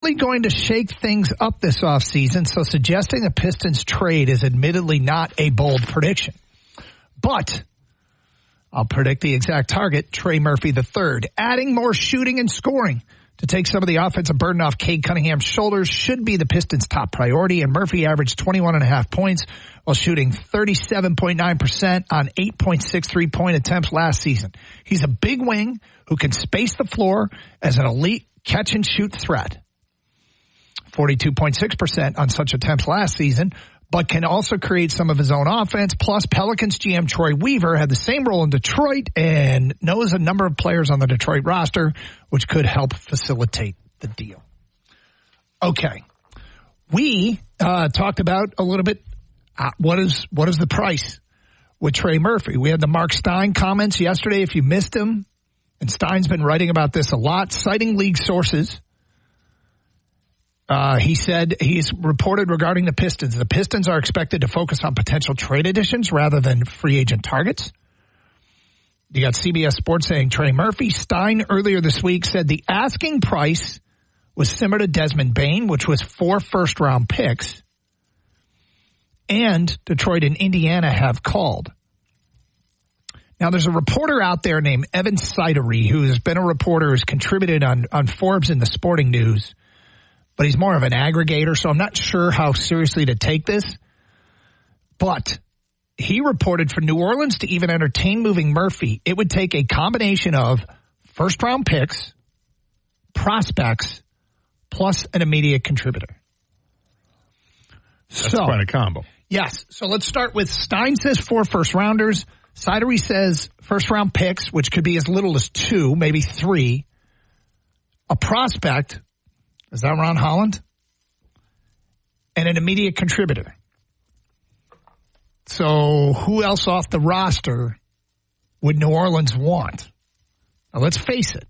certainly going to shake things up this offseason, so suggesting a Pistons trade is admittedly not a bold prediction. But I'll predict the exact target, Trey Murphy III. Adding more shooting and scoring to take some of the offensive burden off Cade Cunningham's shoulders should be the Pistons' top priority, and Murphy averaged 21.5 points while shooting 37.9% on 8.63 point attempts last season. He's a big wing who can space the floor as an elite catch-and-shoot threat. 42.6% on such attempts last season, but can also create some of his own offense. Plus, Pelicans GM Troy Weaver had the same role in Detroit and knows a number of players on the Detroit roster, which could help facilitate the deal. Okay. We talked about a little bit what is the price with Trey Murphy. We had the Mark Stein comments yesterday, if you missed him. And Stein's been writing about this a lot, citing league sources. He said he's reported regarding the Pistons. The Pistons are expected to focus on potential trade additions rather than free agent targets. You got CBS Sports saying Trey Murphy. Stein earlier this week said the asking price was similar to Desmond Bane, which was 4 first-round picks. And Detroit and Indiana have called. Now, there's a reporter out there named Evan Sidery who has been a reporter who's contributed on Forbes and the Sporting News, but he's more of an aggregator, so I'm not sure how seriously to take this. But he reported for New Orleans to even entertain moving Murphy, it would take a combination of first-round picks, prospects, plus an immediate contributor. That's quite a combo. Yes. So let's start with Stein says 4 first-rounders. Sidery says first-round picks, which could be as little as 2, maybe 3. A prospect, is that Ron Holland? And an immediate contributor. So who else off the roster would New Orleans want? Now, let's face it.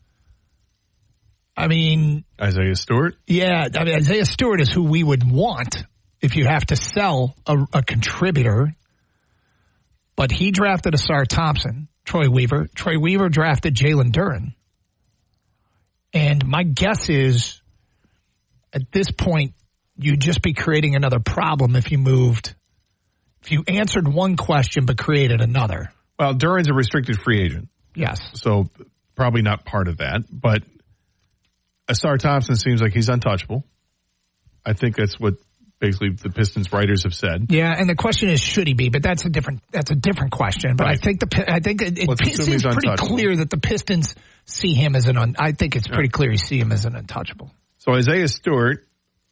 I mean... Isaiah Stewart? Yeah, I mean, Isaiah Stewart is who we would want if you have to sell a contributor. But he drafted Asar Thompson, Troy Weaver. Troy Weaver drafted Jalen Duren. And my guess is, at this point, you'd just be creating another problem if you answered one question but created another. Well, Duren's a restricted free agent. Yes. So probably not part of that. But Asar Thompson seems like he's untouchable. I think that's what basically the Pistons writers have said. Yeah, and the question is, should he be? But that's a different question. But right. I think it seems pretty clear that the Pistons see him as I think it's pretty clear you see him as an untouchable. So Isaiah Stewart,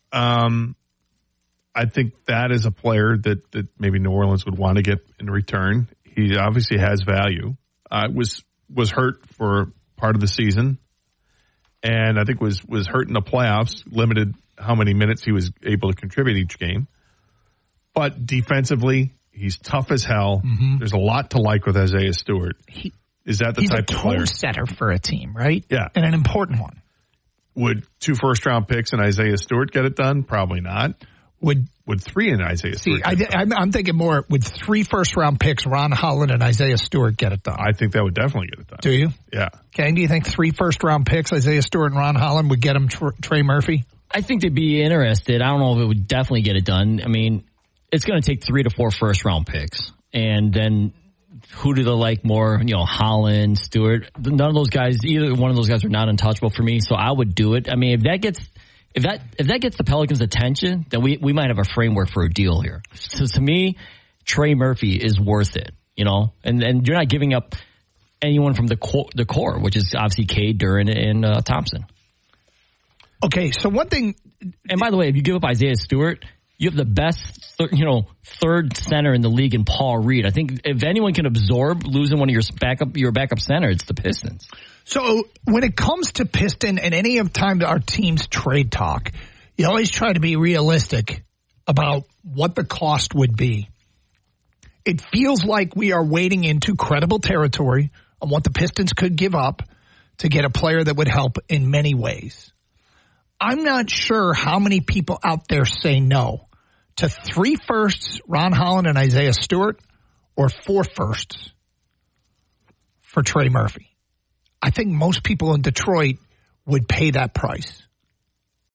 I think that is a player that maybe New Orleans would want to get in return. He obviously has value. Was hurt for part of the season, and I think was hurt in the playoffs, limited how many minutes he was able to contribute each game. But defensively, he's tough as hell. Mm-hmm. There's a lot to like with Isaiah Stewart. Is that the type of player? He's a tone setter for a team, right? Yeah. And an important one. Would 2 first-round picks and Isaiah Stewart get it done? Probably not. Would 3 in Isaiah Stewart get it done? I'm thinking more, would 3 first-round picks, Ron Holland and Isaiah Stewart, get it done? I think that would definitely get it done. Do you? Yeah. Kane, do you think 3 first-round picks, Isaiah Stewart and Ron Holland, would get him Trey Murphy? I think they'd be interested. I don't know if it would definitely get it done. I mean, it's going to take 3 to 4 first-round picks. And then who do they like more? Holland, Stewart. None of those guys, either one of those guys are not untouchable for me, so I would do it. I mean, if that gets the Pelicans' attention, then we might have a framework for a deal here. So to me, Trey Murphy is worth it, and you're not giving up anyone from the core, which is obviously Cade, Duren, and Thompson. Okay, so one thing, and by the way, if you give up Isaiah Stewart, you have the best, third center in the league in Paul Reed. I think if anyone can absorb losing one of your backup center, it's the Pistons. So when it comes to Piston and any of time our teams trade talk, you always try to be realistic about what the cost would be. It feels like we are wading into credible territory on what the Pistons could give up to get a player that would help in many ways. I'm not sure how many people out there say no to 3 firsts, Ron Holland and Isaiah Stewart, or 4 firsts for Trey Murphy. I think most people in Detroit would pay that price.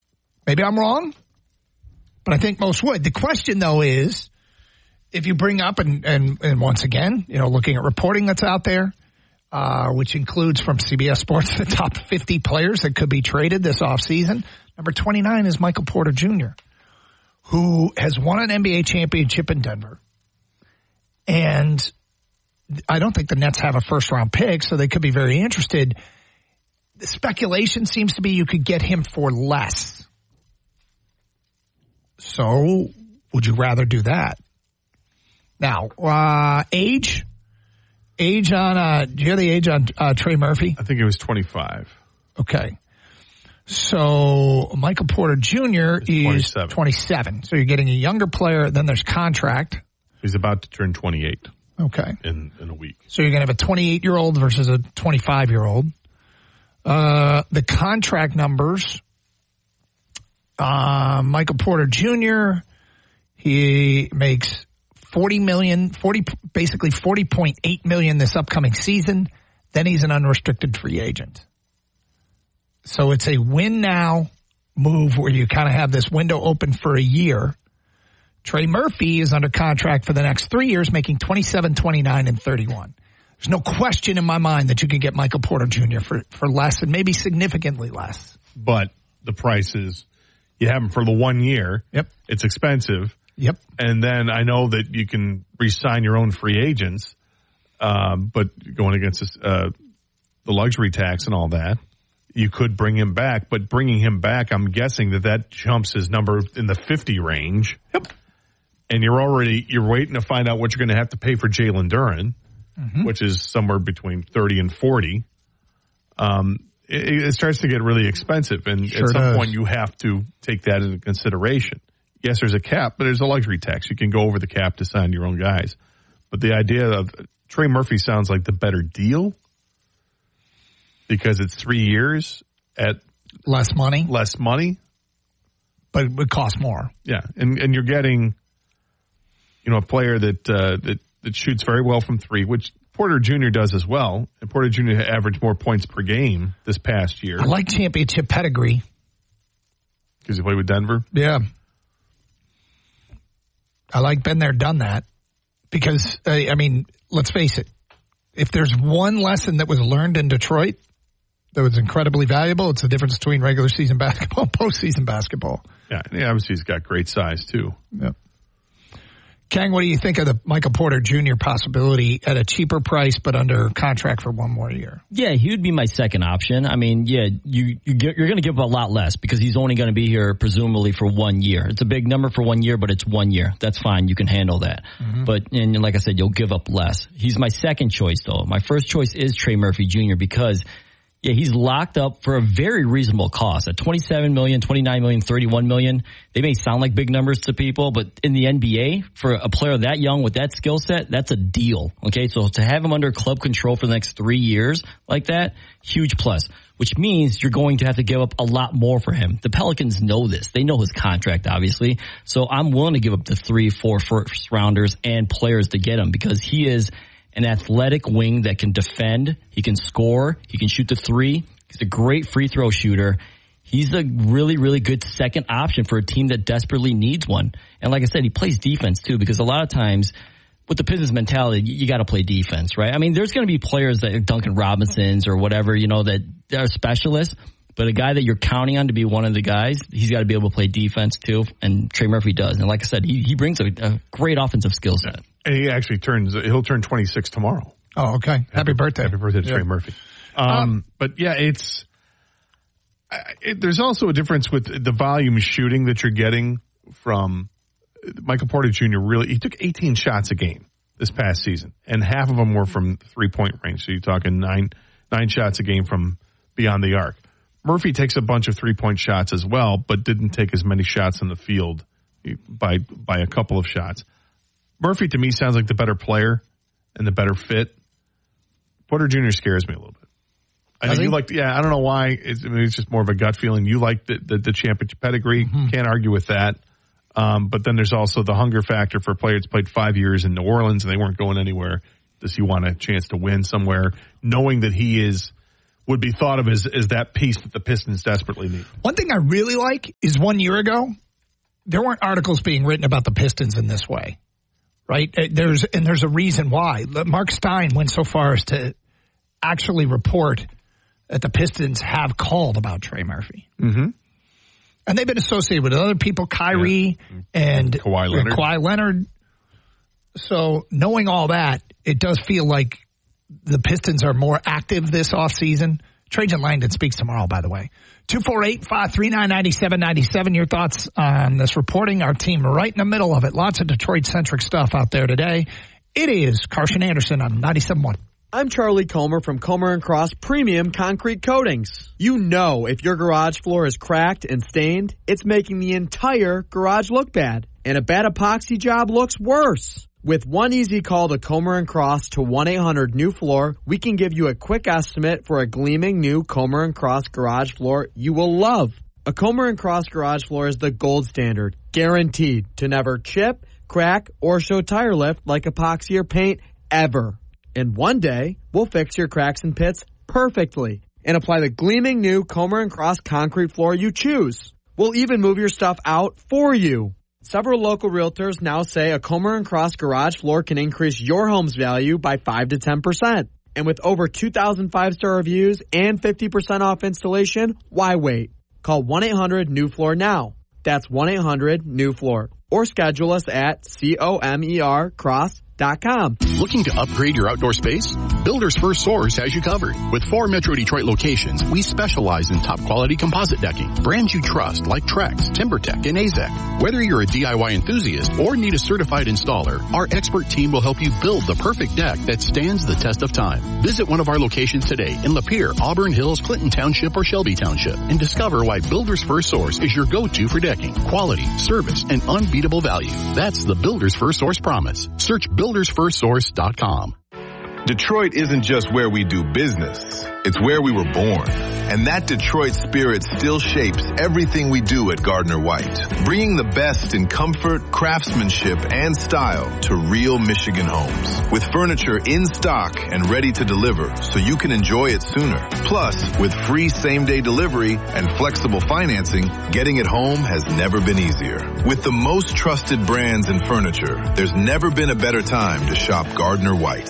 Maybe I'm wrong, but I think most would. The question, though, is if you bring up, and once again, looking at reporting that's out there, which includes from CBS Sports the top 50 players that could be traded this offseason. Number 29 is Michael Porter Jr., who has won an NBA championship in Denver. And I don't think the Nets have a first-round pick, so they could be very interested. The speculation seems to be you could get him for less. So would you rather do that? Now, age? Age on, do you have the age on Trey Murphy? I think it was 25. Okay. So Michael Porter Jr. is 27. So you're getting a younger player. Then there's contract. He's about to turn 28. Okay. In a week. So you're going to have a 28-year-old versus a 25-year-old. The contract numbers, Michael Porter Jr., he makes basically $40.8 million this upcoming season. Then he's an unrestricted free agent. So it's a win now move where you kind of have this window open for a year. Trey Murphy is under contract for the next 3 years, making 27, 29, and 31. There's no question in my mind that you can get Michael Porter Jr. for less and maybe significantly less. But the price is, you have him for the 1 year. Yep. It's expensive. Yep. And then I know that you can re-sign your own free agents, but going against the luxury tax and all that, you could bring him back. But bringing him back, I'm guessing that jumps his number in the 50 range. Yep. And you're waiting to find out what you're going to have to pay for Jalen Duren, which is somewhere between 30 and 40. It starts to get really expensive, and at some point you have to take that into consideration. Yes, there's a cap, but there's a luxury tax. You can go over the cap to sign your own guys. But the idea of Trey Murphy sounds like the better deal because it's 3 years at less money, but it would cost more. Yeah, and you're getting a player that shoots very well from three, which Porter Jr. does as well. And Porter Jr. averaged more points per game this past year. I like championship pedigree. Because he played with Denver? Yeah. I like been there, done that. Because, let's face it. If there's one lesson that was learned in Detroit that was incredibly valuable, it's the difference between regular season basketball and postseason basketball. Yeah, and obviously he's got great size, too. Yep. Kang, what do you think of the Michael Porter Jr. possibility at a cheaper price but under contract for 1 more year? Yeah, he would be my second option. I mean, yeah, you're going to give a lot less because he's only going to be here presumably for 1 year. It's a big number for 1 year, but it's 1 year. That's fine. You can handle that. And like I said, you'll give up less. He's my second choice, though. My first choice is Trey Murphy Jr. because yeah, he's locked up for a very reasonable cost at $27 million, $29 million, $31 million. They may sound like big numbers to people, but in the NBA, for a player that young with that skill set, that's a deal. Okay, so to have him under club control for the next 3 years like that, huge plus, which means you're going to have to give up a lot more for him. The Pelicans know this. They know his contract, obviously. So I'm willing to give up the 3, 4 first rounders and players to get him because he is an athletic wing that can defend. He can score. He can shoot the three. He's a great free throw shooter. He's a really, really good second option for a team that desperately needs one. And like I said, he plays defense too because a lot of times with the Pistons mentality, you got to play defense, right? I mean, there's going to be players that are Duncan Robinsons or whatever, that are specialists. But a guy that you're counting on to be one of the guys, he's got to be able to play defense too. And Trey Murphy does. And like I said, he brings a great offensive skill set. And he actually he'll turn 26 tomorrow. Oh, okay. Happy birthday. Happy birthday to Trey Murphy. But yeah, there's also a difference with the volume of shooting that you're getting from Michael Porter Jr. He took 18 shots a game this past season, and half of them were from 3-point range. So you're talking nine shots a game from beyond the arc. Murphy takes a bunch of 3-point shots as well, but didn't take as many shots in the field by a couple of shots. Murphy, to me, sounds like the better player and the better fit. Porter Jr. scares me a little bit. I know you I don't know why. It's just more of a gut feeling. You like the championship pedigree. Can't argue with that. But then there's also the hunger factor for a player that's played 5 years in New Orleans and they weren't going anywhere. Does he want a chance to win somewhere? Knowing that he is would be thought of as that piece that the Pistons desperately need. One thing I really like is 1 year ago, there weren't articles being written about the Pistons in this way, right? There's a reason why. Mark Stein went so far as to actually report that the Pistons have called about Trey Murphy. Mm-hmm. And they've been associated with other people, Kyrie and Kawhi Leonard. So knowing all that, it does feel like the Pistons are more active this offseason. Trajan Langdon speaks tomorrow, by the way. 248-539-9797. Your thoughts on this reporting. Our team right in the middle of it. Lots of Detroit-centric stuff out there today. It is Carson Anderson on 97.1. I'm Charlie Comer from Comer & Cross Premium Concrete Coatings. You know if your garage floor is cracked and stained, it's making the entire garage look bad. And a bad epoxy job looks worse. With one easy call to Comer & Cross to 1-800-NEW-FLOOR, we can give you a quick estimate for a gleaming new Comer & Cross garage floor you will love. A Comer & Cross garage floor is the gold standard, guaranteed to never chip, crack, or show tire lift like epoxy or paint ever. And one day, we'll fix your cracks and pits perfectly and apply the gleaming new Comer & Cross concrete floor you choose. We'll even move your stuff out for you. Several local realtors now say a Comer & Cross garage floor can increase your home's value by 5 to 10%. And with over 2,000 5-star reviews and 50% off installation, why wait? Call 1-800-NEW-FLOOR now. That's 1-800-NEW-FLOOR. Or schedule us at COMERcross.com. Looking to upgrade your outdoor space? Builders First Source has you covered. With 4 Metro Detroit locations, we specialize in top quality composite decking. Brands you trust like Trex, TimberTech, and AZEK. Whether you're a DIY enthusiast or need a certified installer, our expert team will help you build the perfect deck that stands the test of time. Visit one of our locations today in Lapeer, Auburn Hills, Clinton Township, or Shelby Township and discover why Builders First Source is your go-to for decking, quality, service, and unbeatable value. That's the Builders First Source promise. Search buildersfirstsource.com. Detroit isn't just where we do business. It's where we were born. And that Detroit spirit still shapes everything we do at Gardner White, bringing the best in comfort, craftsmanship, and style to real Michigan homes. With furniture in stock and ready to deliver so you can enjoy it sooner. Plus, with free same-day delivery and flexible financing, getting it home has never been easier. With the most trusted brands in furniture, there's never been a better time to shop Gardner White.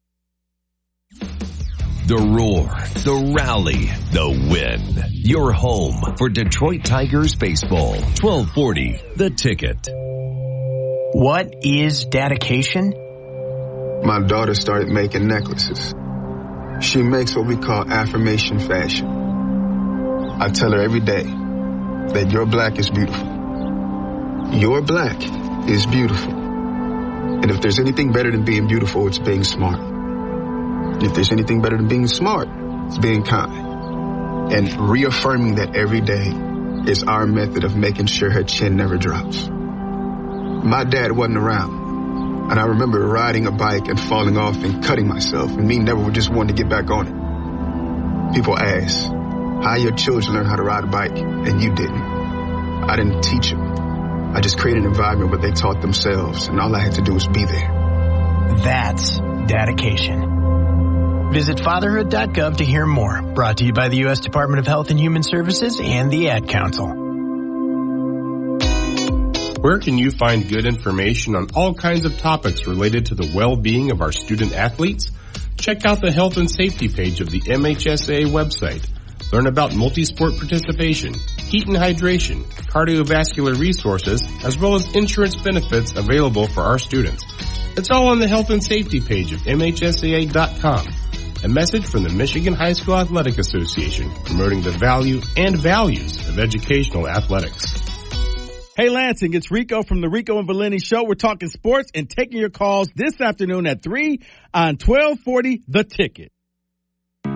The roar, the rally, the win. Your home for Detroit Tigers baseball. 1240, The Ticket. What is dedication? My daughter started making necklaces. She makes what we call affirmation fashion. I tell her every day that your black is beautiful. Your black is beautiful. And if there's anything better than being beautiful, it's being smart. If there's anything better than being smart, it's being kind. And reaffirming that every day is our method of making sure her chin never drops. My dad wasn't around, and I remember riding a bike and falling off and cutting myself, and me never just wanting to get back on it. People ask, how your children learn how to ride a bike, and you didn't. I didn't teach them. I just created an environment where they taught themselves, and all I had to do was be there. That's dedication. Visit fatherhood.gov to hear more. Brought to you by the U.S. Department of Health and Human Services and the Ad Council. Where can you find good information on all kinds of topics related to the well-being of our student athletes? Check out the health and safety page of the MHSAA website. Learn about multi-sport participation, heat and hydration, cardiovascular resources, as well as insurance benefits available for our students. It's all on the health and safety page of MHSAA.com. A message from the Michigan High School Athletic Association promoting the value and values of educational athletics. Hey Lansing, it's Rico from the Rico and Valeni Show. We're talking sports and taking your calls this afternoon at 3 on 1240 The Ticket.